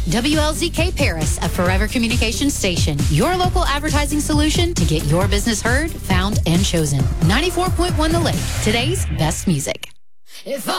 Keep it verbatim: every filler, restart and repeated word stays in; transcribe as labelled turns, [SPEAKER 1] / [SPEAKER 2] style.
[SPEAKER 1] W L Z K Paris, a Forever Communications station. Your local advertising solution to get your business heard, found, and chosen. ninety-four point one The Lake. Today's best music. If